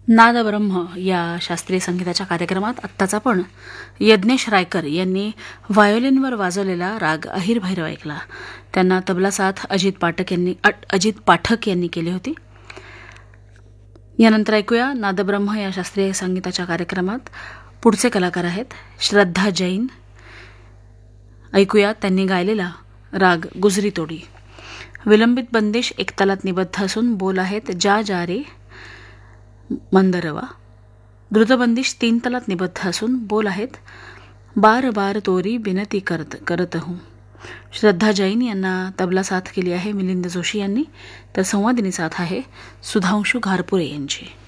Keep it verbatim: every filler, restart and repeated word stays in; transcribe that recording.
नादब्रह्म या शास्त्रीय संगीताच्या कार्यक्रमात आत्ताच आपण यज्ञेश रायकर यांनी व्हायोलिनवर वाजवलेला राग अहिर भैरव ऐकला. त्यांना तबला साथ अजित पाठक यांनी अजित पाठक यांनी केली होती. यानंतर ऐकूया नादब्रह्म या शास्त्रीय संगीताच्या कार्यक्रमात पुढचे कलाकार आहेत श्रद्धा जैन. ऐकूया त्यांनी गायलेला राग गुजरी तोडी. विलंबित बंदिश एकतालात निबद्ध असून बोल आहेत जा जा रे मंदरवा. द्रुतबंदिश तीन तालात निबद्ध असून बोल आहेत बार बार तोरी बिनती करत करत हूँ. श्रद्धा जैन यांना तबला साथ केली आहे मिलिंद जोशी यांनी, तर संवादिनी साथ आहे सुधांशू घारपुरे यांची.